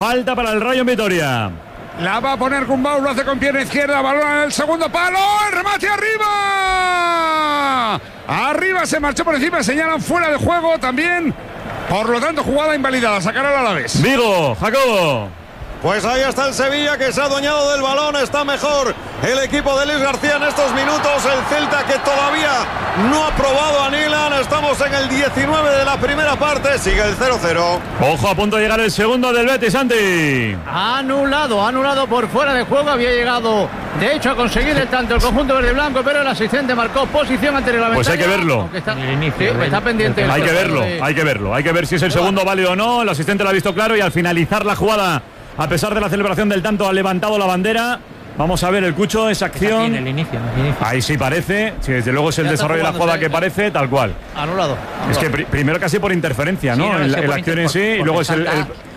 Falta para el Rayo en Vitoria. La va a poner Gumbau, lo hace con pierna izquierda, balón en el segundo palo, el remate arriba. Arriba, se marchó por encima, señalan fuera de juego también. Por lo tanto, jugada invalidada, sacará al Alavés. Vigo, Jacobo. Pues ahí está el Sevilla, que se ha adueñado del balón. Está mejor el equipo de Luis García en estos minutos. El Celta, que todavía no ha probado a Nilan. Estamos en el 19 de la primera parte. Sigue el 0-0. Ojo, a punto de llegar el segundo del Betis, Santi. Anulado por fuera de juego. Había llegado, de hecho, a conseguir el tanto el conjunto verde blanco, pero el asistente marcó posición antirreglamentaria. Pues hay que verlo. Está pendiente. Hay que verlo. Hay que ver si es el segundo válido o no. El asistente lo ha visto claro y al finalizar la jugada, a pesar de la celebración del tanto, ha levantado la bandera. Vamos a ver el Cucho, esa acción. En el inicio. Ahí sí parece. Sí, desde luego es el desarrollo de la jugada que parece, tal cual. Anulado. Es que primero casi por interferencia, ¿no? Sí, en la acción en sí, y luego es el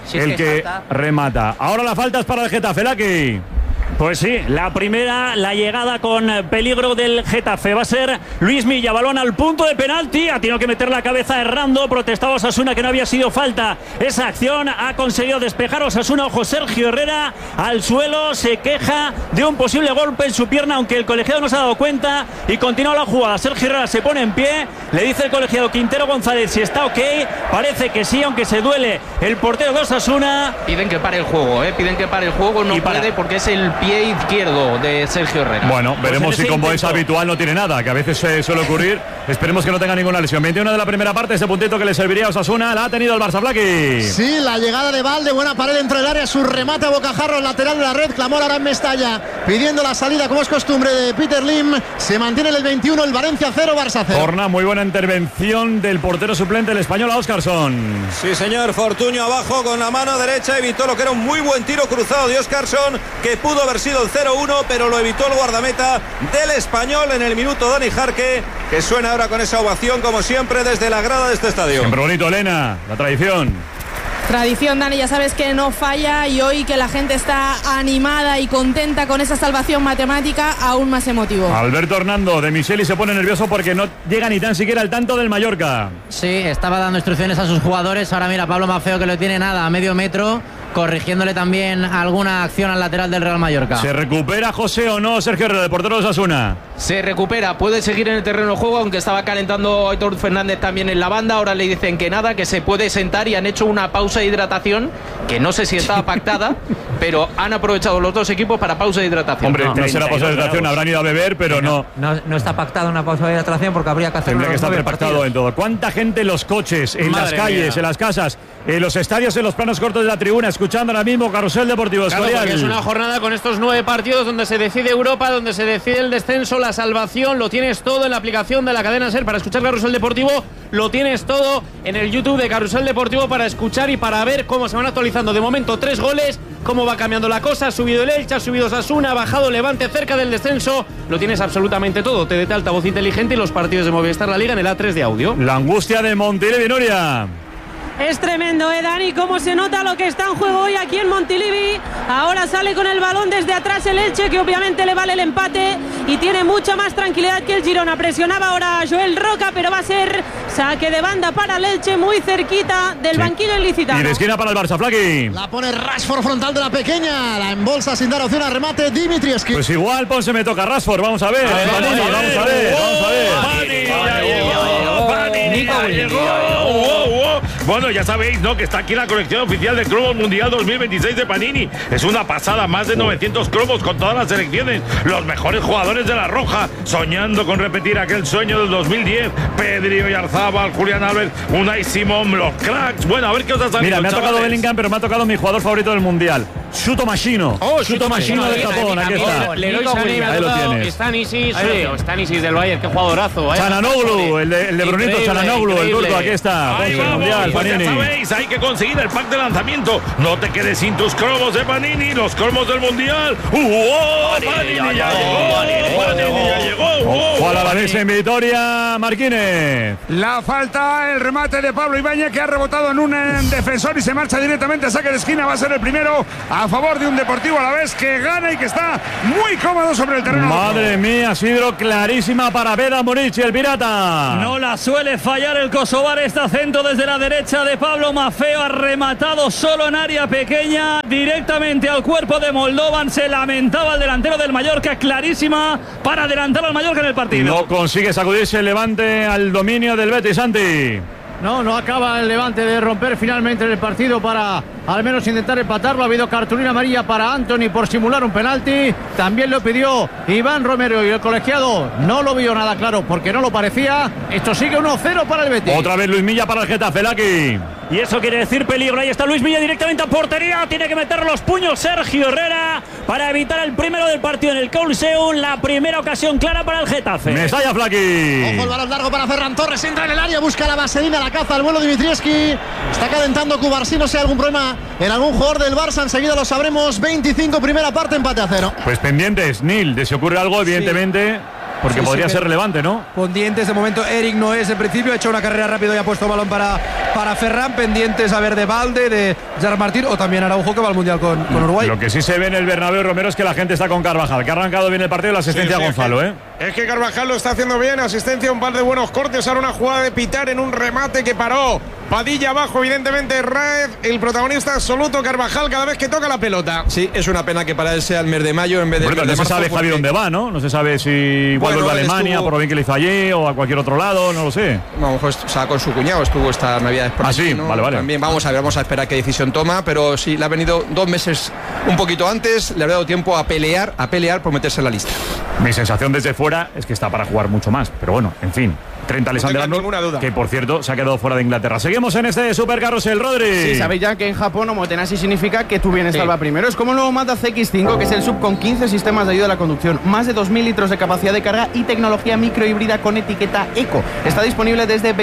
que remata. Ahora la falta es para el Getafe, Laki. Pues sí, la primera, la llegada con peligro del Getafe. Va a ser Luis Milla, balón al punto de penalti. Ha tenido que meter la cabeza errando. Protestaba Osasuna que no había sido falta esa acción. Ha conseguido despejar Osasuna. Ojo, Sergio Herrera al suelo. Se queja de un posible golpe en su pierna, aunque el colegiado no se ha dado cuenta. Y continúa la jugada. Sergio Herrera se pone en pie. Le dice el colegiado Quintero González si está ok. Parece que sí, aunque se duele el portero de Osasuna. Piden que pare el juego, piden que pare el juego. No puede porque es el pie izquierdo de Sergio Herrera. Bueno, veremos si como es habitual no tiene nada, que a veces suele ocurrir. Esperemos que no tenga ninguna lesión. 21 de la primera parte, ese puntito que le serviría a Osasuna, la ha tenido el Barça, Flaki. Sí, la llegada de Valde, buena pared dentro del área, su remate a bocajarro, lateral de la red, clamor ahora en Mestalla, pidiendo la salida como es costumbre de Peter Lim. Se mantiene en el 21, el Valencia 0, Barça 0. Corna, muy buena intervención del portero suplente, el español Óscarson. Sí, señor, Fortuño abajo con la mano derecha, evitó lo que era un muy buen tiro cruzado de Óscarson, que pudo haber sido el 0-1, pero lo evitó el guardameta del español en el minuto. Dani Jarque, que suena ahora con esa ovación como siempre desde la grada de este estadio. Siempre bonito, Elena, la tradición. Tradición, Dani, ya sabes que no falla, y hoy que la gente está animada y contenta con esa salvación matemática, aún más emotivo. Alberto Hernando de Micheli se pone nervioso porque no llega ni tan siquiera al tanto del Mallorca. Sí, estaba dando instrucciones a sus jugadores. Ahora mira, Pablo Maffeo, que lo tiene nada a medio metro, corrigiéndole también alguna acción al lateral del Real Mallorca. ¿Se recupera José o no Sergio Herrera, de portero de Osasuna? Se recupera, puede seguir en el terreno de juego, aunque estaba calentando Aitor Fernández también en la banda. Ahora le dicen que nada, que se puede sentar, y han hecho una pausa de hidratación que no sé si estaba pactada, pero han aprovechado los dos equipos para pausa de hidratación. Hombre, no será pausa de hidratación, habrán ido a beber, pero no está pactada una pausa de hidratación, porque habría que hacer. Tendría que estar prepactado en todo. ¿Cuánta gente en los coches, en las calles, en las casas, en los estadios, en los planos cortos de la tribuna, escuchando ahora mismo Carrusel Deportivo Escorial? Claro, porque es una jornada con estos 9 partidos donde se decide Europa, donde se decide el descenso, la salvación. Lo tienes todo en la aplicación de la cadena SER para escuchar Carrusel Deportivo. Lo tienes todo en el YouTube de Carrusel Deportivo para escuchar y para ver cómo se van actualizando. De momento 3 goles, cómo va cambiando la cosa. Ha subido el Elche, ha subido Osasuna, ha bajado Levante cerca del descenso. Lo tienes absolutamente todo. TDT, altavoz inteligente, y los partidos de Movistar La Liga en el A3 de audio. La angustia de Montilivi, Nuria. Es tremendo, Dani, cómo se nota lo que está en juego hoy aquí en Montilivi. Ahora sale con el balón desde atrás el Elche, que obviamente le vale el empate y tiene mucha más tranquilidad que el Girona. Presionaba ahora a Joel Roca, pero va a ser saque de banda para el Elche, muy cerquita del banquillo ilicitano. Y de esquina para el Barça, Flaki. La pone Rashford frontal de la pequeña, la embolsa sin dar opción a remate Dimitrievski. Pues igual Ponce me toca Rashford, vamos a ver. Panini, vamos a ver. Bueno, ya sabéis, ¿no?, que está aquí la colección oficial de cromos mundial 2026 de Panini. Es una pasada, más de 900 cromos con todas las selecciones, los mejores jugadores de la Roja, soñando con repetir aquel sueño del 2010. Pedri, Oyarzábal, Julián Álvarez, Unai Simón, los cracks. Bueno, a ver qué os ha salido. Mira, me ha tocado Bellingham, pero me ha tocado mi jugador favorito del mundial, Shuto Machino. Shuto Machino de Japón, aquí está. Leroy Sané, ahí lo tienes. Stanisic del Bayern, qué jugadorazo. Chananoglu, el de Brunito, Chananoglu, el turco, aquí está. Mundial, pues Panini. Ya sabéis, hay que conseguir el pack de lanzamiento. No te quedes sin tus cromos de Panini, los cromos del mundial. Panini ya llegó. Juan Alavés en Vitoria, Marquínez. La falta, el remate de Pablo Ibáñez, que ha rebotado en un defensor y se marcha directamente a saque de esquina. Va a ser el primero. a favor de un Deportivo Alavés que gana y que está muy cómodo sobre el terreno. Madre mía, Sidro, clarísima para Beda Murici, el pirata. No la suele fallar el kosovar, está centro desde la derecha de Pablo Maffeo, ha rematado solo en área pequeña, directamente al cuerpo de Moldovan, se lamentaba el delantero del Mallorca, clarísima para adelantar al Mallorca en el partido. No consigue sacudirse el Levante al dominio del Betis, Santi. No acaba el Levante de romper finalmente el partido para al menos intentar empatarlo. Ha habido cartulina amarilla para Anthony por simular un penalti. También lo pidió Iván Romero y el colegiado no lo vio nada claro porque no lo parecía. Esto sigue 1-0 para el Betis. Otra vez Luis Milla para el Getafe, Laki. Y eso quiere decir peligro. Ahí está Luis Milla directamente a portería. Tiene que meter los puños Sergio Herrera para evitar el primero del partido en el Coliseum. La primera ocasión clara para el Getafe. Mestalla, Flaki. Ojo el balón largo para Ferran Torres. Entra en el área, busca la vaselina, la caza al vuelo Dimitrievski. Está calentando Cubarsí. No sé, algún problema en algún jugador del Barça. Enseguida lo sabremos. 25, primera parte, empate a 0. Pues pendientes, Nil, de si ocurre algo, evidentemente. Porque podría ser relevante, ¿no? Pendientes de momento, Eric no es en principio, ha hecho una carrera rápido y ha puesto balón para Ferran. Pendientes a ver de Valde, de Gerard Martín o también Araujo, que va al Mundial con Uruguay. Lo que sí se ve en el Bernabéu, Romero, es que la gente está con Carvajal, que ha arrancado bien el partido y la asistencia a Gonzalo, Es que Carvajal lo está haciendo bien, asistencia, un par de buenos cortes, ahora una jugada de Pitar en un remate que paró. Padilla abajo, evidentemente Raed, el protagonista absoluto, Carvajal, cada vez que toca la pelota. Sí, es una pena que para él sea el mes de mayo en vez de. Bueno, no se sabe Javi dónde va, ¿no? No se sabe si vuelve a Alemania por lo bien que le hizo allí o a cualquier otro lado, no lo sé. Vamos, con su cuñado estuvo estas navidades por aquí, ¿no? Vale. También vamos a esperar qué decisión toma, pero sí, le ha venido 2 meses un poquito antes, le habrá dado tiempo a pelear por meterse en la lista. Mi sensación desde fuera es que está para jugar mucho más, pero bueno, en fin. 30 Alexander-Arnold, que por cierto se ha quedado fuera de Inglaterra. Seguimos en este Super Carrusel, Rodri. Sí, sabéis ya que en Japón Omotenashi significa que tu bienestar va primero. Es como el nuevo Mazda CX-5, que es el sub con 15 sistemas de ayuda a la conducción, más de 2.000 litros de capacidad de carga y tecnología microhíbrida con etiqueta Eco. Está disponible desde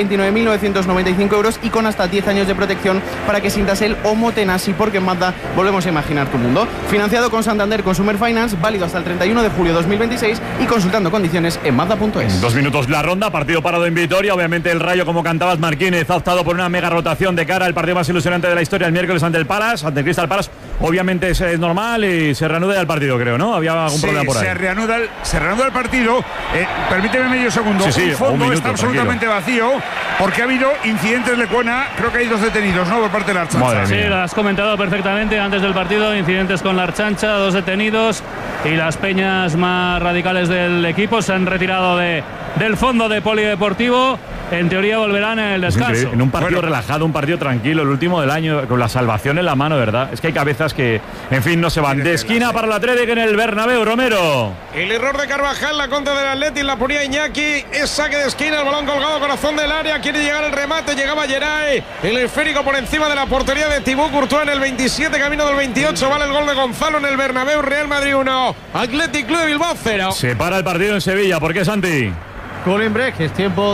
29.995 euros y con hasta 10 años de protección para que sientas el Omotenashi, porque en Mazda volvemos a imaginar tu mundo. Financiado con Santander Consumer Finance, válido hasta el 31 de julio de 2026 y consultando condiciones en Mazda.es. 2 minutos la ronda, partido parado en Vitoria. Obviamente el Rayo, como cantabas, Marquínez ha optado por una mega rotación de cara al partido más ilusionante de la historia el miércoles ante el Palace, ante el Crystal Palace. Obviamente es normal y se reanuda ya el partido, creo, ¿no? Había algún problema por ahí. Se reanuda el partido. Permíteme medio segundo. Sí, el fondo un minuto, está absolutamente vacío porque ha habido incidentes Lecuona. Creo que hay 2 detenidos, ¿no? Por parte de la Archancha. Sí, lo has comentado perfectamente antes del partido. Incidentes con la Archancha, 2 detenidos y las peñas más radicales del equipo se han retirado del fondo de polideportivo. En teoría volverán en el descanso. En un partido relajado, un partido tranquilo, el último del año, con la salvación en la mano, ¿verdad? Es que hay cabezas que, en fin, no se van. De esquina para el Atlético en el Bernabéu, Romero. El error de Carvajal, la contra del Atleti, la ponía Iñaki, es saque de esquina, el balón colgado, corazón del área, quiere llegar el remate, llegaba Geray, el esférico por encima de la portería de Thibaut Courtois en el 27, camino del 28, vale el gol de Gonzalo en el Bernabéu. Real Madrid 1, Athletic Club de Bilbao 0. Se para el partido en Sevilla, ¿por qué, Santi? Cooling break, es tiempo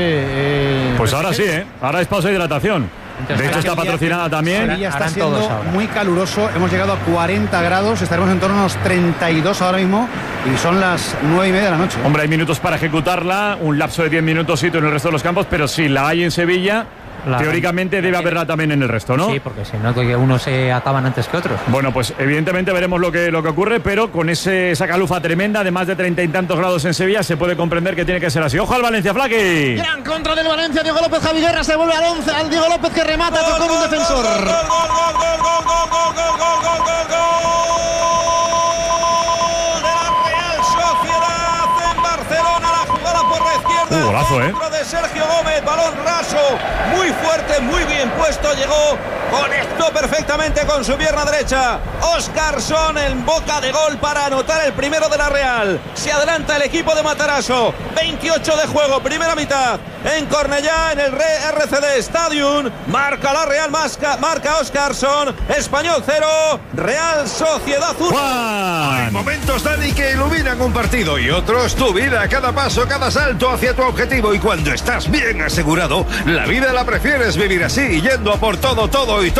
de. Pues ahora sí, ahora es pausa de hidratación. De hecho está patrocinada también. Sevilla está siendo muy caluroso, hemos llegado a 40 grados, estaremos en torno a unos 32 ahora mismo y son las 9:30 de la noche. Hombre, hay minutos para ejecutarla, un lapso de 10 minutos en el resto de los campos, pero si la hay en Sevilla, teóricamente debe haberla también en el resto, ¿no? Sí, porque si no, que unos se acaban antes que otros. Bueno, pues evidentemente veremos lo que ocurre, pero con esa calufa tremenda de más de 30 y tantos grados en Sevilla se puede comprender que tiene que ser así. ¡Ojo al Valencia, Flaqui! Gran contra del Valencia, Diego López, Javi Guerra se vuelve al 11, al Diego López que remata, tocó un defensor. Golazo, de Sergio Gómez, balón raso, muy fuerte, muy bien puesto, llegó, conectó perfectamente con su pierna derecha. Óscarson en boca de gol para anotar el primero de la Real. Se adelanta el equipo de Matarazzo. 28 de juego, primera mitad. En Cornellá, en el RCD Stadium, marca la Real, marca Óscarson. Español 0, Real Sociedad 1. Hay momentos, Dani, que iluminan un partido y otros tu vida, cada paso, cada salto hacia tu objetivo. Y cuando estás bien asegurado, la vida la prefieres vivir así, yendo a por todo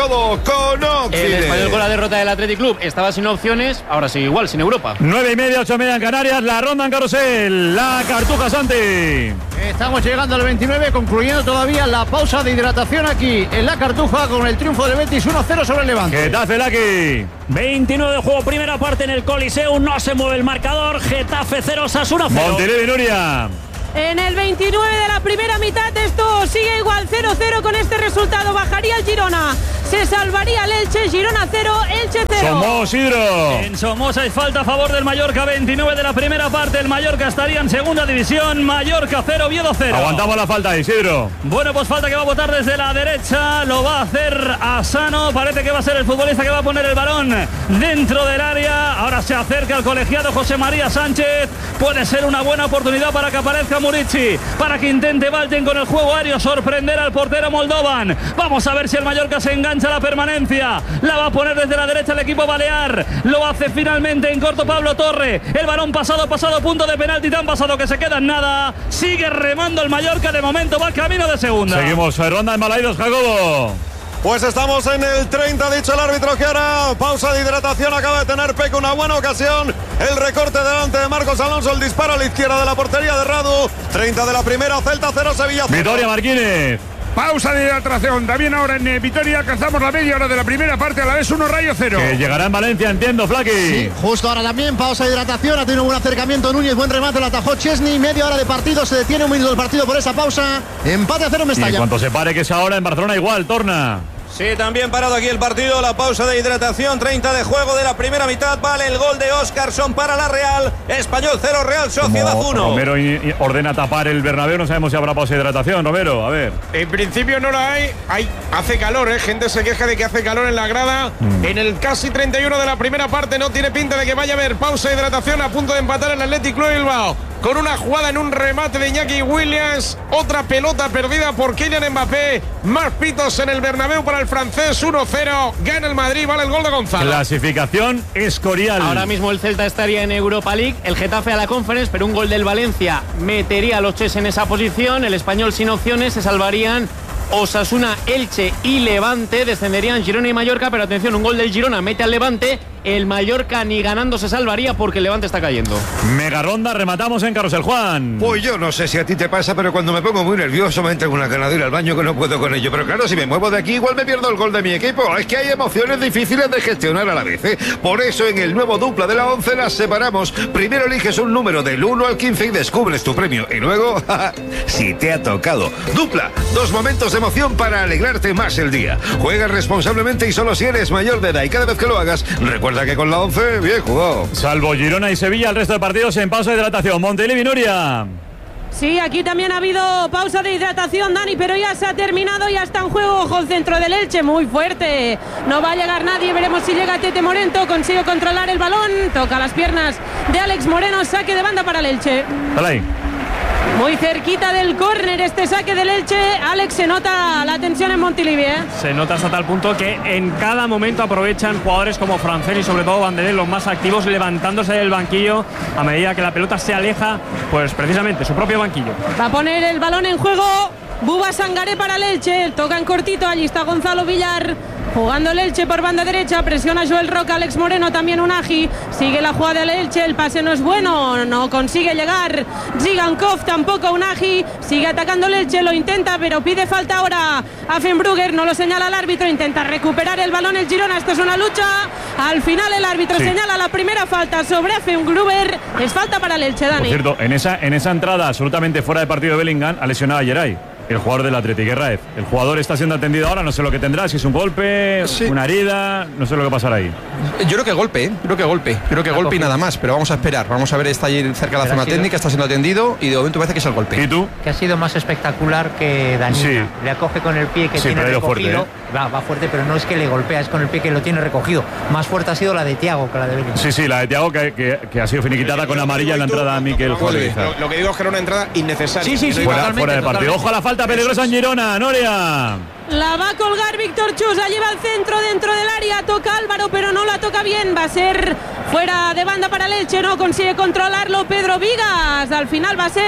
con Occident. El Español con la derrota del Athletic Club estaba sin opciones, ahora sigue igual, sin Europa. 9:30, 8:30 en Canarias, la ronda en Carrusel, la Cartuja Santi. Estamos llegando al 29, concluyendo todavía la pausa de hidratación aquí en la Cartuja con el triunfo del Betis 1-0 sobre el Levante. Getafe, Laki. 29 de juego, primera parte en el Coliseum, no se mueve el marcador, Getafe 0, Osasuna 0. Montilivi, Nuria. En el 29 de la primera mitad esto sigue igual, 0-0 con este resultado. Bajaría el Girona, se salvaría el Elche, Girona 0, Elche 0. Somos, Isidro. En Somoza hay falta a favor del Mallorca, 29 de la primera parte, el Mallorca estaría en segunda división, Mallorca 0, Oviedo 0. Aguantamos la falta, Isidro. Bueno, pues falta que va a botar desde la derecha, lo va a hacer Asano, parece que va a ser el futbolista que va a poner el balón dentro del área. Ahora se acerca al colegiado José María Sánchez, puede ser una buena oportunidad para que aparezca Murici, para que intente Valten con el juego aéreo sorprender al portero Moldovan. Vamos a ver si el Mallorca se engancha a la permanencia, la va a poner desde la derecha el equipo balear, lo hace finalmente en corto Pablo Torre, el balón pasado, punto de penalti tan pasado que se queda en nada, sigue remando el Mallorca, de momento va camino de segunda. Seguimos, ronda en Balaidos, Jacobo. Pues estamos en el 30, dicho el árbitro que ahora pausa de hidratación, acaba de tener Peque una buena ocasión, el recorte delante de Marcos Alonso, el disparo a la izquierda de la portería de Radu, 30 de la primera, Celta 0, Sevilla 0. Vitoria, Marquínez. Pausa de hidratación, también ahora en Vitoria alcanzamos la media hora de la primera parte, a la vez 1, Rayo 0. Que llegará en Valencia, entiendo, Flaqui. Sí, justo ahora también, pausa de hidratación, ha tenido un buen acercamiento Núñez, buen remate, lo atajó Chesney, media hora de partido, se detiene un minuto del partido por esa pausa, empate a 0 en Mestalla. Y en cuanto se pare, que es ahora en Barcelona igual, torna. Sí, también parado aquí el partido, la pausa de hidratación, 30 de juego de la primera mitad, vale el gol de Óscarson para la Real, Español 0, Real Sociedad 1. Romero ordena tapar el Bernabéu, no sabemos si habrá pausa de hidratación, Romero, a ver. En principio no la hay, hace calor, gente se queja de que hace calor en la grada, en el casi 31 de la primera parte no tiene pinta de que vaya a haber pausa de hidratación, a punto de empatar el Athletic Club de Bilbao. Con una jugada en un remate de Iñaki Williams, otra pelota perdida por Kylian Mbappé, más pitos en el Bernabéu para el francés, 1-0, gana el Madrid, vale el gol de Gonzalo. Clasificación Escorial. Ahora mismo el Celta estaría en Europa League, el Getafe a la Conference, pero un gol del Valencia metería a los Ches en esa posición, el Español sin opciones, se salvarían Osasuna, Elche y Levante, descenderían Girona y Mallorca, pero atención, un gol del Girona mete al Levante, el Mallorca ni ganando se salvaría porque el Levante está cayendo. Mega ronda, rematamos en Carrusel, Juan. Pues yo no sé si a ti te pasa, pero cuando me pongo muy nervioso me entra una ganadera al baño que no puedo con ello. Pero claro, si me muevo de aquí igual me pierdo el gol de mi equipo. Es que hay emociones difíciles de gestionar a la vez, ¿eh? Por eso en el nuevo dupla de la 11 las separamos. Primero eliges un número del 1 al 15 y descubres tu premio. Y luego, si te ha tocado. Dupla, 2 momentos de emoción para alegrarte más el día. Juega responsablemente y solo si eres mayor de edad. Y cada vez que lo hagas, recuerda que con la 11, bien jugado. Salvo Girona y Sevilla, el resto de partidos en pausa de hidratación. Montilivi, Nuria. Sí, aquí también ha habido pausa de hidratación, Dani, pero ya se ha terminado, ya está en juego. Ojo, el centro del Elche, muy fuerte. No va a llegar nadie, veremos si llega Tete Morento, consigue controlar el balón, toca las piernas de Alex Moreno, saque de banda para el Elche. Dale ahí. Muy cerquita del córner este saque del Elche. Alex, se nota la tensión en Montilivi, ¿eh? Se nota hasta tal punto que en cada momento aprovechan jugadores como Francés y sobre todo Vanderlei, los más activos, levantándose del banquillo a medida que la pelota se aleja, pues precisamente su propio banquillo. Va a poner el balón en juego Buba Sangaré para el Elche, toca en cortito, allí está Gonzalo Villar. Jugando el Elche por banda derecha, presiona Joel Roca, Alex Moreno, también Unagi. Sigue la jugada del Elche, el pase no es bueno, no consigue llegar Zigankov, tampoco Unagi. Sigue atacando el Elche, lo intenta, pero pide falta ahora a Fenbrugger, no lo señala el árbitro, intenta recuperar el balón el Girona, esto es una lucha. Al final el árbitro señala la primera falta sobre Fenbrugger, es falta para el Elche, Dani. Por cierto, en esa entrada absolutamente fuera de partido de Bellingham, ha lesionado a Geray, el jugador del Athletic. Guerraez. El jugador está siendo atendido ahora, no sé lo que tendrá, si es un golpe, una herida, no sé lo que pasará ahí. Yo creo que golpe, creo que golpe y nada más, pero vamos a esperar, vamos a ver, está allí cerca de la zona técnica, está siendo atendido y de momento parece que es el golpe. ¿Y tú? Que ha sido más espectacular que Dani. Sí. Le acoge con el pie que tiene recogido. Fuerte, va fuerte, pero no es que le golpea, es con el pie que lo tiene recogido. Más fuerte ha sido la de Thiago que la de Bellingham. Sí, la de Thiago que ha sido finiquitada con amarilla en la entrada a Mikel Juárez. Lo que digo es que era una entrada innecesaria. Sí, fuera de partido. Ojo a la falta peligrosa en Girona, Noria. La va a colgar Víctor Chus, la lleva al centro dentro del área, toca Álvaro pero no la toca bien, va a ser fuera de banda para el Elche, no consigue controlarlo Pedro Vigas, al final va a ser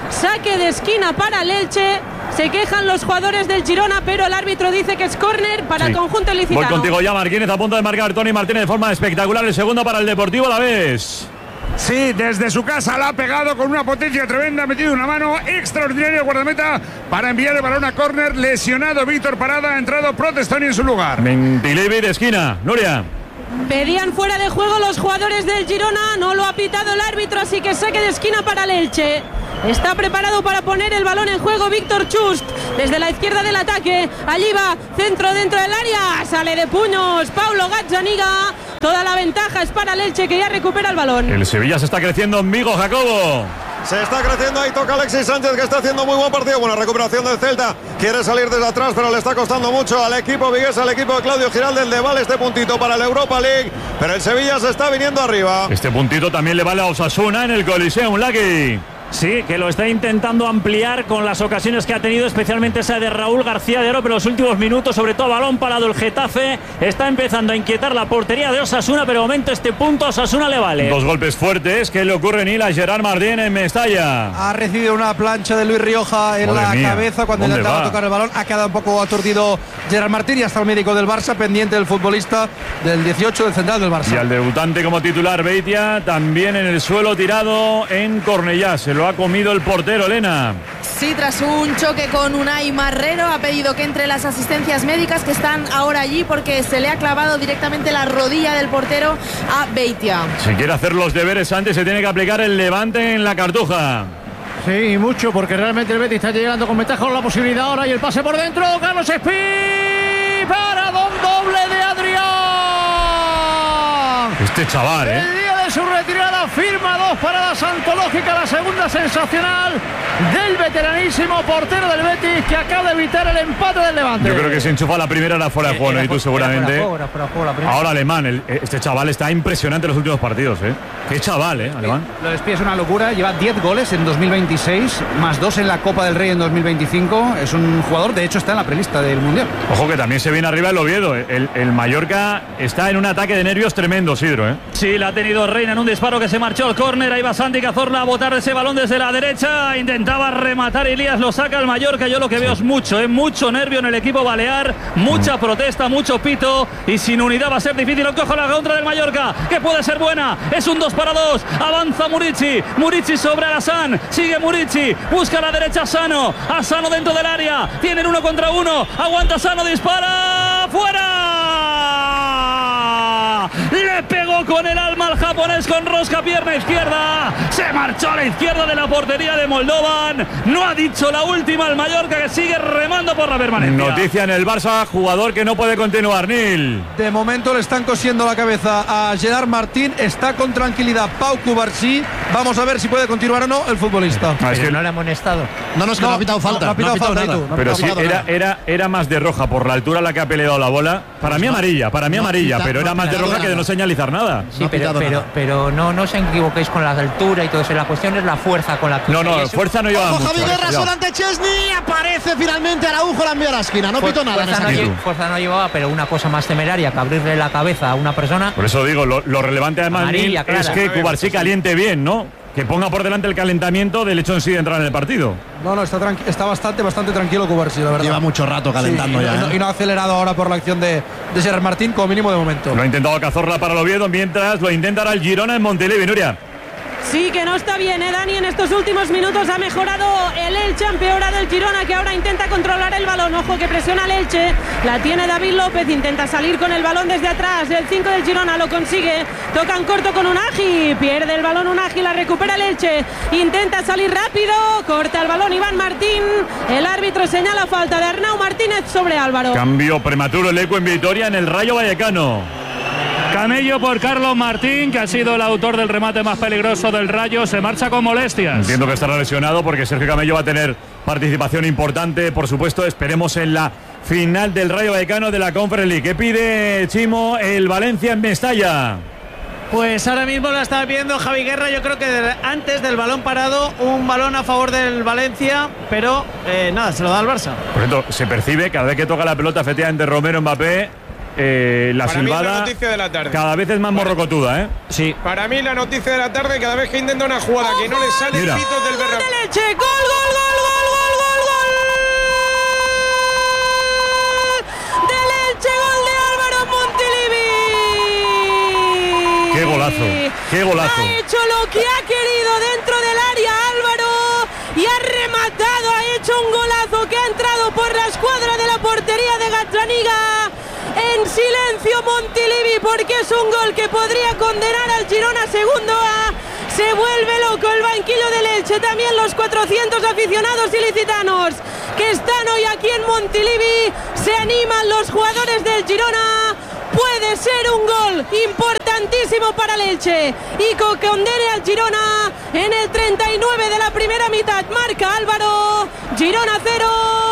Saque de esquina para el Elche. Se quejan los jugadores del Girona, pero el árbitro dice que es córner para el conjunto ilicitano. Voy contigo ya, Marquínez, a punto de marcar Tony Martínez de forma espectacular. El segundo para el Deportivo Alavés. Sí, desde su casa la ha pegado con una potencia tremenda, ha metido una mano extraordinaria el guardameta para enviar el balón a córner. Lesionado Víctor Parada, ha entrado Protestoni en su lugar. Montilivi de esquina, Nuria. Pedían fuera de juego los jugadores del Girona, no lo ha pitado el árbitro, así que saque de esquina para el Elche. Está preparado para poner el balón en juego Víctor Chust desde la izquierda del ataque. Allí va, centro dentro del área, sale de puños Paulo Gazzaniga. Toda la ventaja es para el Elche, que ya recupera el balón. El Sevilla se está creciendo en Vigo, Jacobo. Se está creciendo, ahí toca Alexis Sánchez, que está haciendo muy buen partido. Buena recuperación del Celta, quiere salir desde atrás, pero le está costando mucho al equipo vigués, al equipo de Claudio Giralde. Le vale este puntito para la Europa League, pero el Sevilla se está viniendo arriba. Este puntito también le vale a Osasuna en el Coliseum, Lucky. Sí, que lo está intentando ampliar con las ocasiones que ha tenido, especialmente esa de Raúl García de Oro, pero los últimos minutos, sobre todo balón parado el Getafe, está empezando a inquietar la portería de Osasuna, pero de momento este punto a Osasuna le vale. Dos golpes fuertes que le ocurren a Gerard Martín en Mestalla. Ha recibido una plancha de Luis Rioja en la cabeza cuando intentaba tocar el balón. Ha quedado un poco aturdido Gerard Martín y hasta el médico del Barça, pendiente del futbolista del 18 del central del Barça. Y al debutante como titular, Beitia, también en el suelo tirado en Cornellá. Se lo ha comido el portero, Elena. Sí, tras un choque con Unai Marrero, ha pedido que entre las asistencias médicas que están ahora allí porque se le ha clavado directamente la rodilla del portero a Beitia. Si quiere hacer los deberes antes, se tiene que aplicar el levante en la Cartuja. Sí, mucho, porque realmente el Betis está llegando con ventaja con la posibilidad ahora y el pase por dentro. Carlos Espí para doble de Adrián. Este chaval, El día de su retirada firma 2 paradas antológicas, la segunda sensacional del veteranísimo portero del Betis, que acaba de evitar el empate del Levante. Yo creo que se enchufa la primera, era fuera de juego, ¿no? Y tú seguramente. Ahora Alemán, este chaval está impresionante en los últimos partidos, ¿eh? Qué chaval, Alemán. Lo de Espí es una locura, lleva 10 goles en 2026, más 2 en la Copa del Rey en 2025. Es un jugador, de hecho está en la prelista del Mundial. Ojo que también se viene arriba el Oviedo. El Mallorca está en un ataque de nervios tremendo, Sidro, ¿eh? Sí, la ha tenido Reina en un disparo que se marchó al córner. Ahí va Santi Cazorla a botar ese balón desde la derecha. Intentaba rematar Elías, lo saca el Mallorca. Yo lo que veo es mucho nervio en el equipo balear, mucha protesta, mucho pito, y sin unidad va a ser difícil. Cojo la contra del Mallorca, que puede ser buena. Es un 2-2. Avanza Murici sobre Alassane. Sigue Murici, busca a la derecha Asano dentro del área. Tienen 1 contra 1. Aguanta Asano, dispara. ¡Fuera! Le pegó con el alma al japonés con rosca, pierna izquierda. Se marchó a la izquierda de la portería de Moldovan. No ha dicho la última el Mallorca, que sigue remando por la permanencia. Noticia en el Barça, jugador que no puede continuar, Nil. De momento le están cosiendo la cabeza a Gerard Martín. Está con tranquilidad Pau Cubarsí. Vamos a ver si puede continuar o no el futbolista. Es que no le ha amonestado. No, es que no ha pitado falta. No ha pitado falta. Pero sí, era más de roja por la altura a la que ha peleado la bola. Para mí amarilla, pero era más de roja que de no señalizar nada. Sí, pero no os equivoquéis con la altura y todo eso. La cuestión es la fuerza con la que... No, fuerza no lleva mucho. Javi Guerra solo ante Chesney. Aparece finalmente Araujo, la envía a la esquina. No pito nada. Fuerza no llevaba, pero una cosa más temeraria que abrirle la cabeza a una persona. Por eso digo, lo relevante además es que Cubarsí caliente bien, ¿no? Que ponga por delante el calentamiento del hecho en sí de entrar en el partido. No, está bastante tranquilo Cubarsí, la verdad. Lleva mucho rato calentando y no ha acelerado ahora por la acción de Gerard Martín, como mínimo de momento. Lo ha intentado Cazorla para el Oviedo, mientras lo intentará el Girona en Montilivi, Nuria. Sí, que no está bien, Dani. En estos últimos minutos ha mejorado el Elche, ha empeorado el Girona, que ahora intenta controlar el balón. Ojo que presiona el Elche, la tiene David López, intenta salir con el balón desde atrás. El 5 del Girona lo consigue, tocan corto con Unagi, pierde el balón Unagi, la recupera el Elche, intenta salir rápido, corta el balón Iván Martín. El árbitro señala falta de Arnau Martínez sobre Álvaro. Cambio prematuro el eco en Vitoria en el Rayo Vallecano. Camello por Carlos Martín, que ha sido el autor del remate más peligroso del Rayo. Se marcha con molestias. Entiendo que estará lesionado porque Sergio Camello va a tener participación importante, por supuesto. Esperemos en la final del Rayo Vallecano de la Conference League. ¿Qué pide, Chimo, el Valencia en Mestalla? Pues ahora mismo la está viendo Javi Guerra. Yo creo que antes del balón parado, un balón a favor del Valencia, pero nada, se lo da al Barça. Por cierto, se percibe cada vez que toca la pelota efectivamente Romero Mbappé, la para mí silbada la noticia de la tarde. cada vez es más morrocotuda, ¿eh? Sí. Para mí la noticia de la tarde, cada vez que intenta una jugada que no le sale, Mira. pitos del Bernabéu. ¡Gol, gol, gol, gol, gol, gol, gol! ¡Del Elche, gol de Álvaro Montilivi! ¡Qué golazo! ¡Qué golazo! Ha hecho lo que ha querido dentro del área Álvaro y ha rematado, ha hecho un golazo que ha entrado por la escuadra de la portería de Gazzaniga. En silencio Montilivi, porque es un gol que podría condenar al Girona segundo A. Se vuelve loco el banquillo del Elche, también los 400 aficionados ilicitanos que están hoy aquí en Montilivi. Se animan los jugadores del Girona. Puede ser un gol importantísimo para el Elche y que condene al Girona en el 39 de la primera mitad. Marca Álvaro. Girona 0,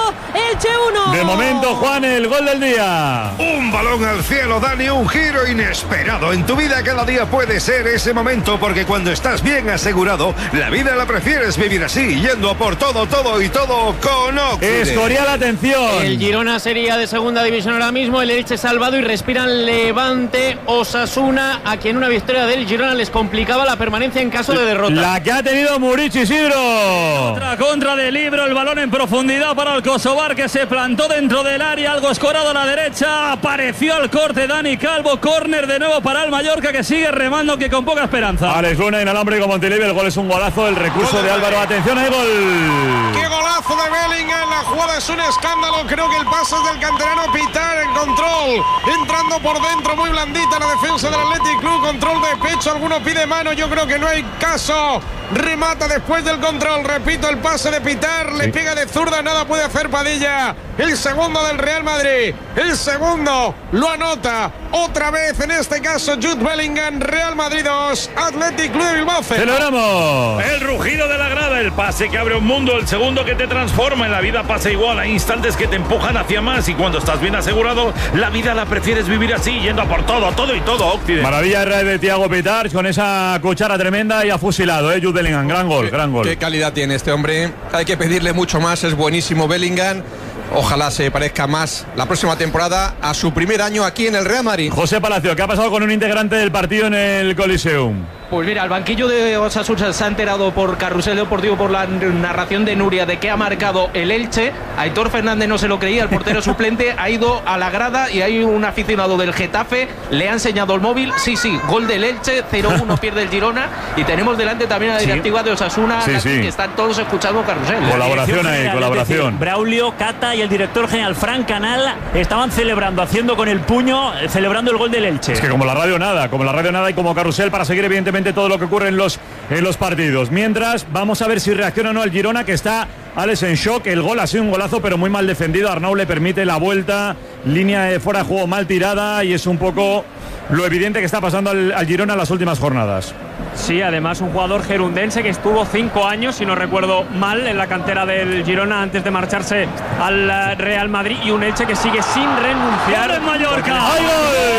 Elche 1. De momento, Juan, el gol del día. Un balón al cielo, Dani, un giro inesperado. En tu vida cada día puede ser ese momento, porque cuando estás bien asegurado, la vida la prefieres vivir así, yendo por todo, todo y todo con Occident. Escorial, atención. El Girona sería de segunda división ahora mismo, el Elche salvado y respiran Levante, Osasuna, a quien una victoria del Girona les complicaba la permanencia en caso de derrota. La que ha tenido Murici, Isidro. Otra contra de Libro, el balón en profundidad para el Kosovar, que se plantó dentro del área, algo escorado a la derecha, apareció al corte Dani Calvo, córner de nuevo para el Mallorca, que sigue remando, que con poca esperanza. Alex Luna, inalámbrico Montilivi, el gol es un golazo, el recurso de Álvaro, atención, hay gol. ¡Qué golazo de Bellingham! La jugada es un escándalo, creo que el pase es del canterano Pitar en control, entrando por dentro, muy blandita la defensa del Athletic Club, control de pecho, alguno pide mano, yo creo que no hay caso. Remata después del control, repito, el pase de Pitar, le pega de zurda, nada puede hacer Padilla. El segundo del Real Madrid, el segundo lo anota otra vez, en este caso Jude Bellingham. Real Madrid 2, Athletic Club de Bilbao 0. ¡Celebramos! El rugido de la grada, el pase que abre un mundo, el segundo que te transforma. En la vida pasa igual, hay instantes que te empujan hacia más, y cuando estás bien asegurado, la vida la prefieres vivir así, yendo a por todo, todo y todo, Occident. Maravilla de Thiago Pitar con esa cuchara tremenda y ha fusilado, Jude Bellingham, gran gol, gran gol. Qué calidad tiene este hombre, hay que pedirle mucho más, es buenísimo Bellingham. Ojalá se parezca más la próxima temporada a su primer año aquí en el Real Madrid. José Palacio, ¿qué ha pasado con un integrante del partido en el Coliseum? Pues mira, el banquillo de Osasuna se ha enterado por Carrusel Deportivo, por la narración de Nuria, de que ha marcado el Elche. Aitor Fernández no se lo creía, el portero suplente ha ido a la grada y hay un aficionado del Getafe, le ha enseñado el móvil, sí, gol del Elche, 0-1 pierde el Girona, y tenemos delante también a la directiva de Osasuna, que están todos escuchando Carrusel. Colaboración ahí, colaboración. Decir, Braulio, Cata y el director general Fran Canal estaban celebrando, haciendo con el puño, celebrando el gol del Elche. Es que como la radio nada y como Carrusel para seguir evidentemente todo lo que ocurre en los partidos. Mientras, vamos a ver si reacciona o no el Girona, que está, Alex, en shock. El gol ha sido un golazo, pero muy mal defendido. Arnau le permite la vuelta, línea de fuera de juego mal tirada, y es un poco lo evidente que está pasando al Girona en las últimas jornadas. Sí, además un jugador gerundense que estuvo 5 años, si no recuerdo mal, en la cantera del Girona antes de marcharse al Real Madrid, y un Elche que sigue sin renunciar. ¡Gol en Mallorca! ¡Ay,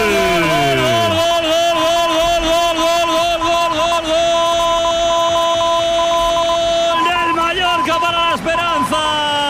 gol! ¡Del Mallorca para la esperanza!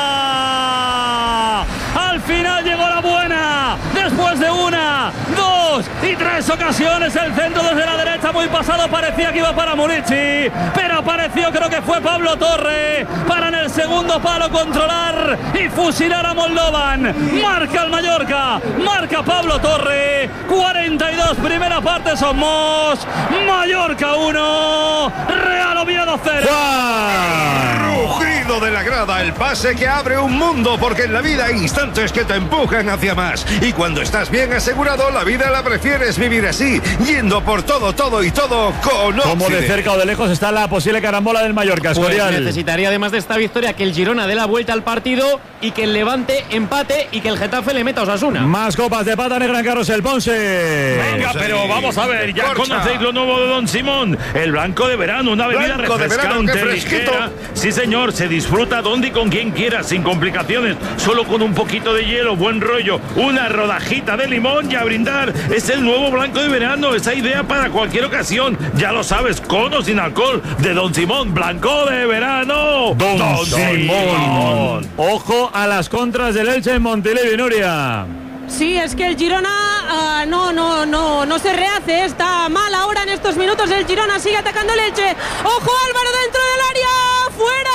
Al final llegó la buena, después de 1, 2 y 3 ocasiones, el centro desde la derecha muy pasado, parecía que iba para Murici, pero apareció, creo que fue Pablo Torre, para en el segundo palo controlar y fusilar a Moldovan. Marca el Mallorca, marca Pablo Torre, 42 primera parte, somos Mallorca 1, Real Oviedo 0. Rugido de la grada, el pase que abre un mundo, porque en la vida hay instantes que te empujan hacia más, y cuando estás bien asegurado, la vida la prefieres vivir así, yendo por todo, todo y todo con Occident. Como de cerca o de lejos está la posible carambola del Mallorca, Escorial. Pues necesitaría, además de esta victoria, que el Girona dé la vuelta al partido y que el Levante empate y que el Getafe le meta a Osasuna. Más copas de pata negra en Carrusel, Ponce. Venga, pero vamos a ver, ya conocéis lo nuevo de Don Simón, el blanco de verano, una bebida refrescante, ligera. Sí, señor, se disfruta donde y con quien quiera, sin complicaciones, solo con un poquito de hielo, buen rollo, una rodajita de limón y a brindar. Es el nuevo blanco de verano, esa idea para cualquier ocasión, ya lo sabes, con o sin alcohol, de Don Simón, blanco de verano. Don Simón. Ojo a las contras del Elche en Montilivi, Nuria. Sí, es que el Girona no se rehace, está mal ahora en estos minutos. El Girona sigue atacando el Elche. ¡Ojo, Álvaro dentro del área! ¡Fuera!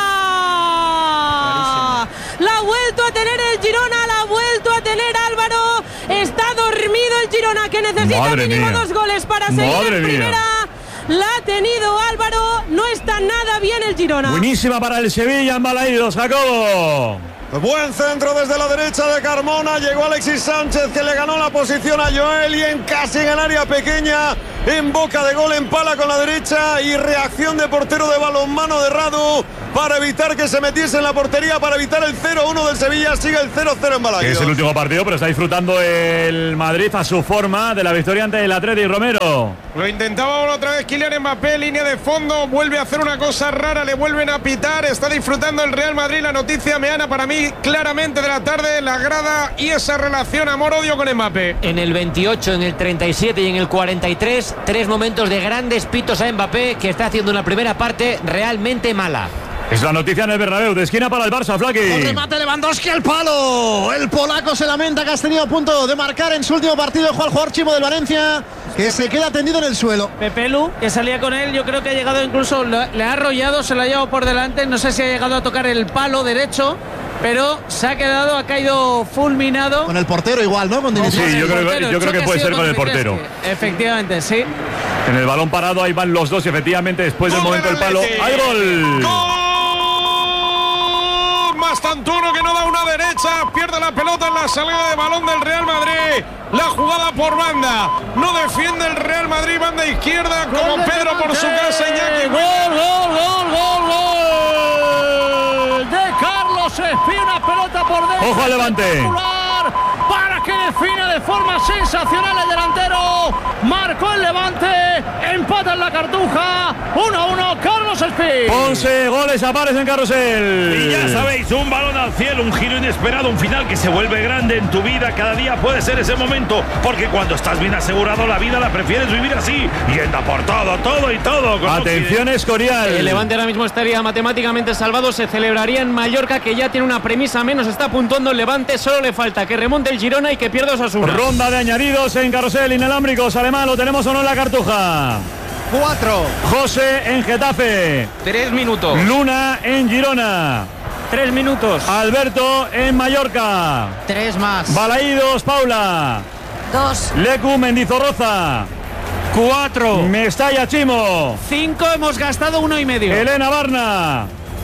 La ha vuelto a tener el Girona, la ha vuelto a tener Álvaro. Está dormido el Girona, que necesita mínimo 2 goles para seguir en primera. La ha tenido Álvaro, no está nada bien el Girona. Buenísima para el Sevilla en Balaídos, Jacobo. Buen centro desde la derecha de Carmona. Llegó Alexis Sánchez, que le ganó la posición a Joel, y casi en el área pequeña, en boca de gol, empala con la derecha, y reacción de portero de balonmano de Radu para evitar que se metiese en la portería, para evitar el 0-1 del Sevilla. Sigue el 0-0 en Balaídos. Es el último partido, pero está disfrutando el Madrid a su forma de la victoria ante el Atleti. Romero. Lo intentaba otra vez Kylian Mbappé, línea de fondo, vuelve a hacer una cosa rara, le vuelven a pitar. Está disfrutando el Real Madrid. La noticia meana para mí claramente de la tarde, la grada y esa relación amor-odio con Mbappé. En el 28, en el 37 y en el 43, 3 momentos de grandes pitos a Mbappé, que está haciendo una primera parte realmente mala. Es la noticia en el Bernabéu, de esquina para el Barça, Flaki. El remate Lewandowski al palo. El polaco se lamenta que has tenido a punto de marcar en su último partido. Juan jugador Chimo del Valencia, que se queda tendido en el suelo. Pepelu, que salía con él, yo creo que ha llegado incluso, le ha arrollado, se lo ha llevado por delante. No sé si ha llegado a tocar el palo derecho, pero se ha quedado, ha caído fulminado. Con el portero igual, ¿no? Con sí, yo creo que puede ser con el portero. Efectivamente, sí. En el balón parado, ahí van los dos y efectivamente después del momento del palo. ¡Hay gol! Mastantuono, que no da una derecha, pierde la pelota en la salida de balón del Real Madrid. La jugada por banda, no defiende el Real Madrid, banda izquierda, como Pedro por su casa. Iñaki. Gol de Carlos Espí, una pelota por dentro. Ojo al Levante. Para que defina de forma sensacional el delantero. Marcó el Levante, empata en la Cartuja, 1-1, Carlos Espí. 11 goles aparecen en carrusel. Y ya sabéis, un balón al cielo, un giro inesperado, un final que se vuelve grande en tu vida. Cada día puede ser ese momento, porque cuando estás bien asegurado, la vida la prefieres vivir así, yendo por todo y todo. Atención, Escorial. El Levante ahora mismo estaría matemáticamente salvado, se celebraría en Mallorca, que ya tiene una premisa menos, está puntuando el Levante, solo le falta que remonte el Girona y que pierda Osasuna. Ronda de añadidos en carrusel inalámbricos. Alemán, ¿lo tenemos o no en la Cartuja? 4. José en Getafe. 3 minutos. Luna en Girona. 3 minutos. Alberto en Mallorca. 3 más. Balaídos, Paula. 2. Lecu, Mendizorroza. 4. Mestalla, Chimo. 5, hemos gastado 1,5. Elena Barna.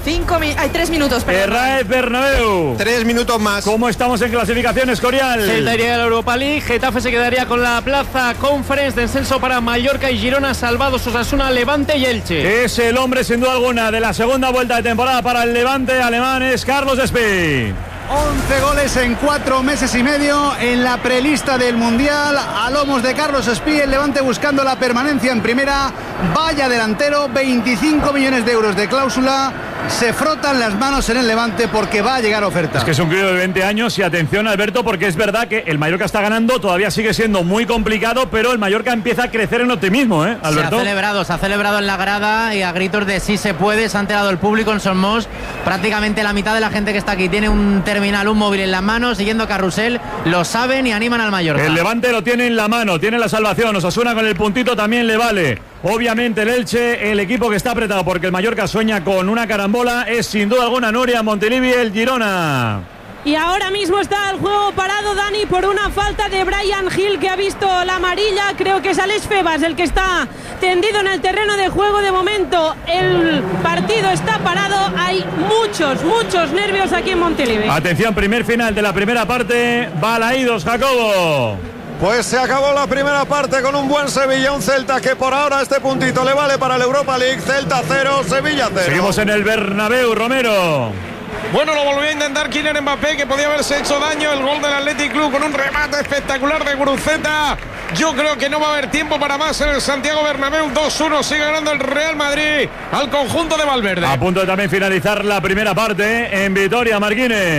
3 minutos. Herraez, Bernabéu. 3 minutos más. ¿Cómo estamos en clasificación, Escorial? Celta iría de la Europa League, Getafe se quedaría con la plaza Conference, descenso para Mallorca y Girona, salvados Osasuna, Levante y Elche. Es el hombre sin duda alguna de la segunda vuelta de temporada para el Levante alemán, es Carlos Espí. 11 goles en 4 meses y medio en la prelista del Mundial. A lomos de Carlos Espí, el Levante buscando la permanencia en primera. Vaya delantero, 25 millones de euros de cláusula. Se frotan las manos en el Levante porque va a llegar oferta. Es que es un crío de 20 años y atención, Alberto, porque es verdad que el Mallorca está ganando, todavía sigue siendo muy complicado, pero el Mallorca empieza a crecer en optimismo, Alberto. Se ha celebrado en la grada y a gritos de sí se puede, se ha enterado el público en Somos. Prácticamente la mitad de la gente que está aquí tiene un terminal, un móvil en la mano, siguiendo carrusel, lo saben y animan al Mallorca. El Levante lo tiene en la mano, tiene la salvación, Osasuna con el puntito también le vale. Obviamente el Elche, el equipo que está apretado porque el Mallorca sueña con una carambola, es sin duda alguna Nuria, Montilivi, el Girona. Y ahora mismo está el juego parado, Dani, por una falta de Brian Hill, que ha visto la amarilla. Creo que es Alex Febas el que está tendido en el terreno de juego. De momento el partido está parado. Hay muchos nervios aquí en Montilivi. Atención, primer final de la primera parte. Balaídos, Jacobo. Pues se acabó la primera parte con un buen Sevilla, un Celta que por ahora este puntito le vale para la Europa League. Celta 0, Sevilla 0. Seguimos en el Bernabéu, Romero. Bueno, lo volvió a intentar Kylian Mbappé, que podía haberse hecho daño. El gol del Athletic Club con un remate espectacular de Guruceta. Yo creo que no va a haber tiempo para más en el Santiago Bernabéu. 2-1, sigue ganando el Real Madrid al conjunto de Valverde. A punto de también finalizar la primera parte en Vitoria, Marquínez.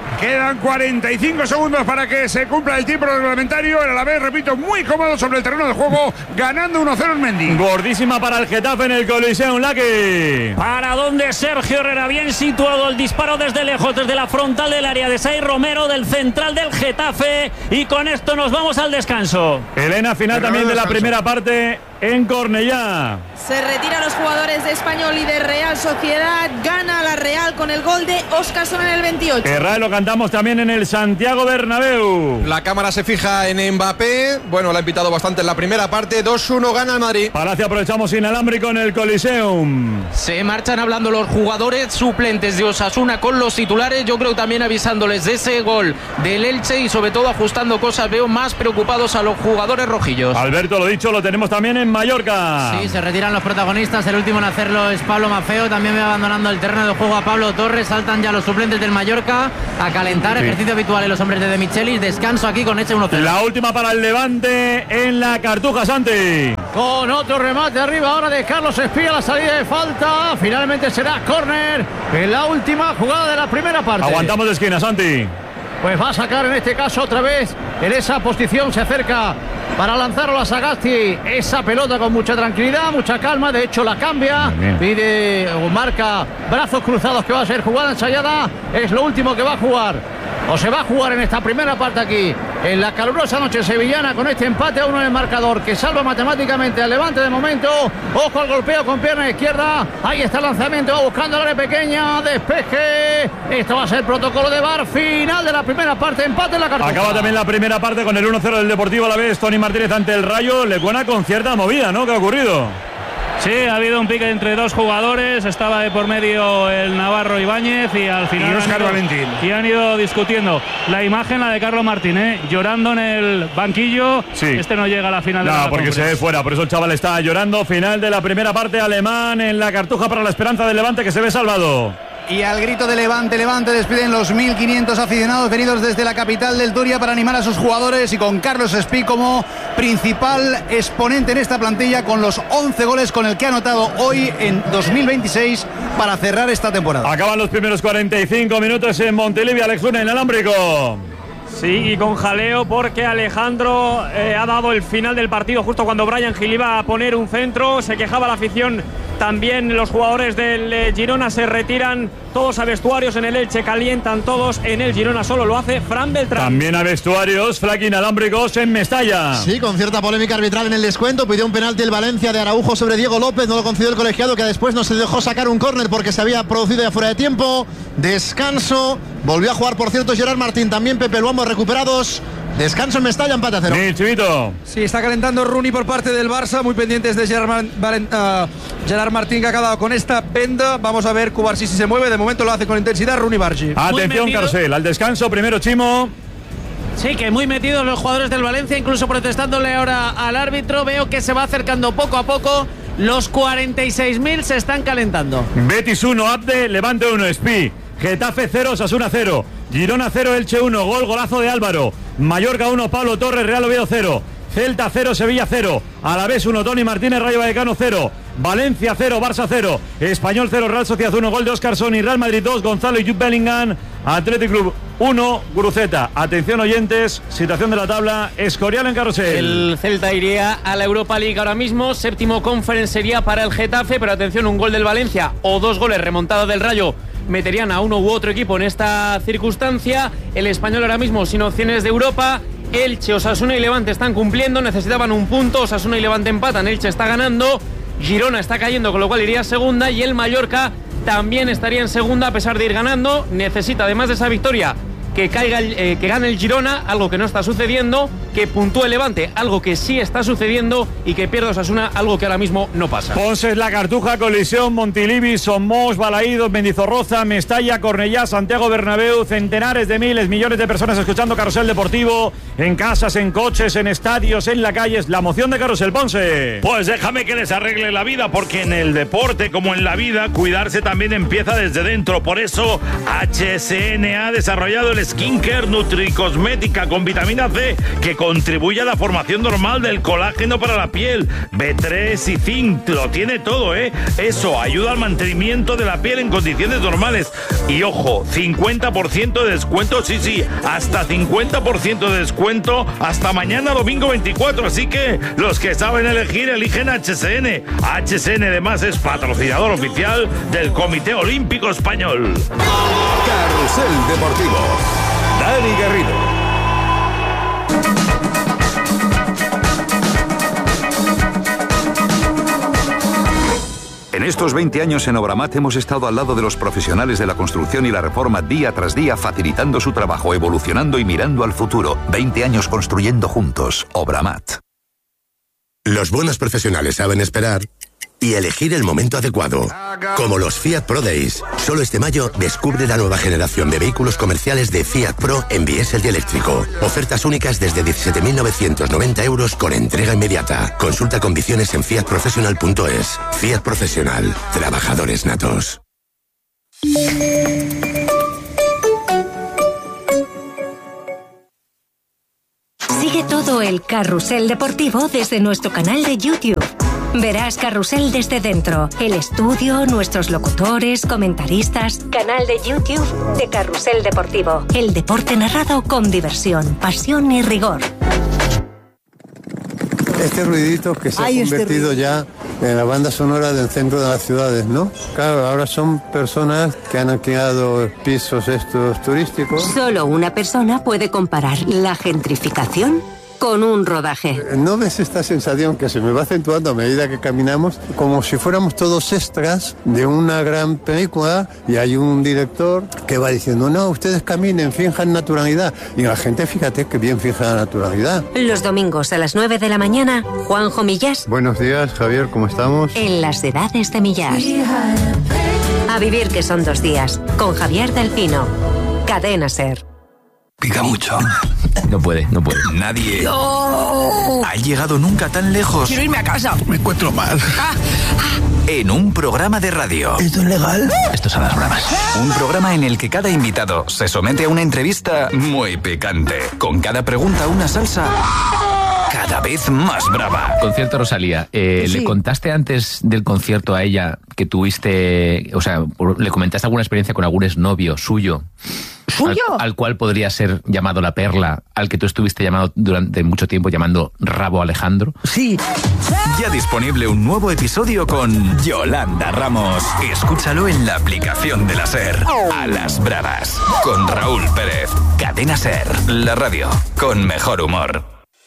Quedan 45 segundos para que se cumpla el tiempo reglamentario. El Alavés, repito, muy cómodo sobre el terreno de juego, ganando 1-0 en Mendy. Gordísima para el Getafe en el Coliseum, Lucky. ¿Para dónde Sergio Herrera? Bien situado el disparo desde lejos, desde la frontal del área de Sai Romero, del central del Getafe. Y con esto nos vamos al descanso. Elena, final también de la primera parte en Cornellá. Se retiran los jugadores de Español y de Real Sociedad. Gana la Real con el gol de Óscarson en el 28. Herrera lo cantamos también en el Santiago Bernabéu. La cámara se fija en Mbappé. Bueno, lo ha invitado bastante en la primera parte. 2-1 gana el Madrid. Palacio aprovechamos inalámbrico en el Coliseum. Se marchan hablando los jugadores suplentes de Osasuna con los titulares. Yo creo también avisándoles de ese gol del Elche y sobre todo ajustando cosas. Veo más preocupados a los jugadores rojillos. Alberto, lo dicho, lo tenemos también en Mallorca. Sí, se retiran los protagonistas. El último en hacerlo es Pablo Maffeo. También va abandonando el terreno de juego a Pablo Torres. Saltan ya los suplentes del Mallorca a calentar. Sí. Ejercicio habitual en los hombres de Michelis. Descanso aquí con Eche 1-0. La última para el Levante en la Cartuja, Santi. Con otro remate arriba ahora de Carlos Espía. La salida de falta. Finalmente será córner en la última jugada de la primera parte. Aguantamos de esquina, Santi. Pues va a sacar en este caso otra vez en esa posición. Se acerca para lanzarlo a Sagasti. Esa pelota con mucha tranquilidad, mucha calma. De hecho la cambia. Pide o marca brazos cruzados que va a ser jugada ensayada. Es lo último que va a jugar. O se va a jugar en esta primera parte aquí, en la calurosa noche sevillana, con este empate a 1 en el marcador que salva matemáticamente al Levante de momento. Ojo al golpeo con pierna izquierda. Ahí está el lanzamiento, va buscando el área pequeña. Despeje. Esto va a ser protocolo de VAR. Final de la primera parte, empate en la Cartuja. Acaba también la primera parte con el 1-0 del Deportivo Alavés. Tony Martínez ante el Rayo. Le cuena con cierta movida, ¿no? ¿Qué ha ocurrido? Sí, ha habido un pique entre dos jugadores. Estaba de por medio el Navarro Ibáñez y al final. Y Óscar Valentín. Y han ido discutiendo. La imagen, la de Carlos Martín, llorando en el banquillo. Sí. Este no llega a la final de la porque se ve fuera. Por eso el chaval está llorando. Final de la primera parte, alemán en la Cartuja para la esperanza del Levante, que se ve salvado. Y al grito de Levante, Levante despiden los 1.500 aficionados venidos desde la capital del Turia para animar a sus jugadores y con Carlos Espí como principal exponente en esta plantilla con los 11 goles con el que ha anotado hoy en 2026 para cerrar esta temporada. Acaban los primeros 45 minutos en Montilivi. Alex Luna en alámbrico. Sí, y con jaleo porque Alejandro ha dado el final del partido justo cuando Brian Gil iba a poner un centro. Se quejaba la afición. También los jugadores del Girona se retiran todos a vestuarios. En el Elche calientan todos. En el Girona solo lo hace Fran Beltrán. También a vestuarios, flaquín alámbricos en Mestalla. Sí, con cierta polémica arbitral en el descuento. Pidió un penalti el Valencia de Araujo sobre Diego López. No lo concedió el colegiado, que después no se dejó sacar un córner porque se había producido ya fuera de tiempo. Descanso. Volvió a jugar, por cierto, Gerard Martín. También Pepe Luambo recuperados. Descanso en Mestalla, empate a 0. Sí, Chivito. Sí, está calentando Rooney por parte del Barça. Muy pendientes de Gerard Martín, que ha quedado con esta venda. Vamos a ver Cubarsí si se mueve. De momento lo hace con intensidad Rooney Bargi. Atención, Carcel. Al descanso, primero Chimo. Sí, que muy metidos los jugadores del Valencia, incluso protestándole ahora al árbitro. Veo que se va acercando poco a poco. Los 46.000 se están calentando. Betis 1, Abde, Levante 1, Espí. Getafe 0, Osasuna 0. Girona 0, Elche 1. Golazo de Álvaro. Mallorca 1, Pablo Torres, Real Oviedo 0. Celta 0, Sevilla 0. Alavés 1, Tony Martínez, Rayo Vallecano 0. Valencia 0, Barça 0. Español 0, Real Sociedad 1. Gol de Óscarson y Real Madrid 2. Gonzalo y Jude Bellingham. Athletic Club 1, Guruceta. Atención, oyentes, situación de la tabla. Escorial en carrusel. El Celta iría a la Europa League ahora mismo. Séptimo conference sería para el Getafe, pero atención, un gol del Valencia o 2 goles remontada del Rayo meterían a uno u otro equipo en esta circunstancia. El Español ahora mismo sin opciones de Europa. Elche, Osasuna y Levante están cumpliendo, necesitaban un punto. Osasuna y Levante empatan, Elche está ganando. Girona está cayendo, con lo cual iría a segunda. Y el Mallorca también estaría en segunda a pesar de ir ganando. Necesita, además de esa victoria, que gane el Girona, algo que no está sucediendo, que puntúe el Levante, algo que sí está sucediendo, y que pierda Osasuna, algo que ahora mismo no pasa. Ponce, La Cartuja, Colisión, Montilivi, Somos, Balaídos, Mendizorroza, Mestalla, Cornellá, Santiago Bernabéu. Centenares de miles, millones de personas escuchando Carrusel Deportivo, en casas, en coches, en estadios, en la calle. La emoción de Carrusel, Ponce. Pues déjame que les arregle la vida, porque en el deporte como en la vida, cuidarse también empieza desde dentro. Por eso HSN ha desarrollado el Skincare Nutricosmética con vitamina C, que contribuye a la formación normal del colágeno para la piel. B3 y zinc, lo tiene todo, ¿eh? Eso ayuda al mantenimiento de la piel en condiciones normales. Y ojo, 50% de descuento, sí, hasta 50% de descuento hasta mañana domingo 24. Así que los que saben elegir, eligen HSN. HSN además es patrocinador oficial del Comité Olímpico Español. Carrusel Deportivo. Dani Garrido. En estos 20 años en Obramat hemos estado al lado de los profesionales de la construcción y la reforma día tras día, facilitando su trabajo, evolucionando y mirando al futuro. 20 años construyendo juntos. Obramat. Los buenos profesionales saben esperar y elegir el momento adecuado. Como los Fiat Pro Days. Solo este mayo descubre la nueva generación de vehículos comerciales de Fiat Pro en diésel y eléctrico. Ofertas únicas desde 17.990 euros con entrega inmediata. Consulta condiciones en fiatprofessional.es. Fiat Profesional. Trabajadores natos. Sigue todo el Carrusel Deportivo desde nuestro canal de YouTube. Verás Carrusel desde dentro, el estudio, nuestros locutores, comentaristas. Canal de YouTube de Carrusel Deportivo. El deporte narrado con diversión, pasión y rigor. Este ruidito que se ha convertido ya en la banda sonora del centro de las ciudades, ¿no? Claro, ahora son personas que han alquilado pisos estos turísticos. Solo una persona puede comparar la gentrificación con un rodaje. ¿No ves esta sensación que se me va acentuando a medida que caminamos? Como si fuéramos todos extras de una gran película y hay un director que va diciendo, no, ustedes caminen, finjan naturalidad. Y la gente, fíjate que bien fija la naturalidad. Los domingos a las 9 de la mañana, Juanjo Millás. Buenos días, Javier, ¿cómo estamos? En las edades de Millás. A vivir que son 2 días, con Javier del Pino. Cadena SER. Pica mucho. No puede. Nadie ha llegado nunca tan lejos. Quiero irme a casa. Me encuentro mal. En un programa de radio. ¿Esto es legal? Esto son las bravas. Un programa en el que cada invitado se somete a una entrevista muy picante. Con cada pregunta una salsa cada vez más brava. Concierto Rosalía. Sí. ¿Le contaste antes del concierto a ella que tuviste, o sea, le comentaste alguna experiencia con algún exnovio suyo? ¿Suyo? Al cual podría ser llamado La Perla, al que tú estuviste llamado durante mucho tiempo llamando Rabo Alejandro. Sí. Ya disponible un nuevo episodio con Yolanda Ramos. Escúchalo en la aplicación de la SER. A las bravas. Con Raúl Pérez. Cadena SER. La radio con mejor humor.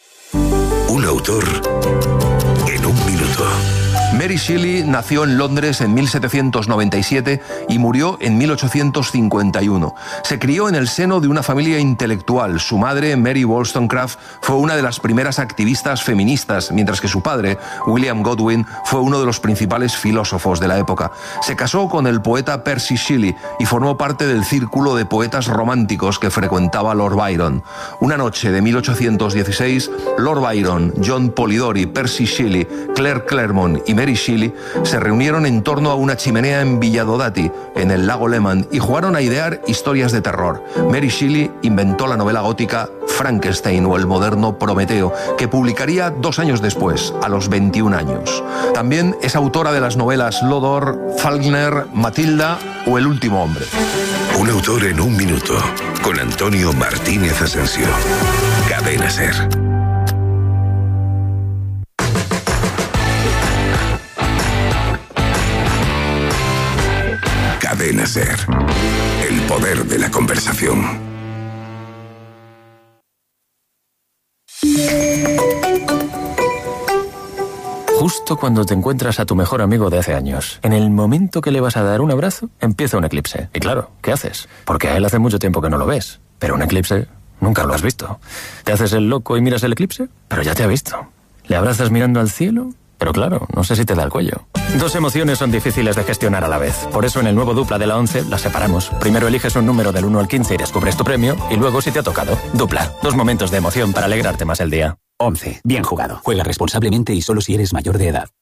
Un autor en un minuto. Mary Shelley nació en Londres en 1797 y murió en 1851. Se crió en el seno de una familia intelectual. Su madre, Mary Wollstonecraft, fue una de las primeras activistas feministas, mientras que su padre, William Godwin, fue uno de los principales filósofos de la época. Se casó con el poeta Percy Shelley y formó parte del círculo de poetas románticos que frecuentaba Lord Byron. Una noche de 1816, Lord Byron, John Polidori, Percy Shelley, Claire Claremont y Mary Shelley se reunieron en torno a una chimenea en Villadodati, en el lago Leman, y jugaron a idear historias de terror. Mary Shelley inventó la novela gótica Frankenstein o el moderno Prometeo, que publicaría 2 años después, a los 21 años. También es autora de las novelas Lodor, Faulkner, Matilda o El último hombre. Un autor en un minuto, con Antonio Martínez Asensio. Cadena SER. Cadena SER. El poder de la conversación. Justo cuando te encuentras a tu mejor amigo de hace años, en el momento que le vas a dar un abrazo, empieza un eclipse. Y claro, ¿qué haces? Porque a él hace mucho tiempo que no lo ves. Pero un eclipse nunca lo has visto. ¿Te haces el loco y miras el eclipse? Pero ya te ha visto. ¿Le abrazas mirando al cielo? Pero claro, no sé si te da el cuello. 2 emociones son difíciles de gestionar a la vez. Por eso en el nuevo Dupla de la 11 las separamos. Primero eliges un número del 1 al 15 y descubres tu premio. Y luego si te ha tocado. Dupla. 2 momentos de emoción para alegrarte más el día. 11. Bien jugado. Juega responsablemente y solo si eres mayor de edad.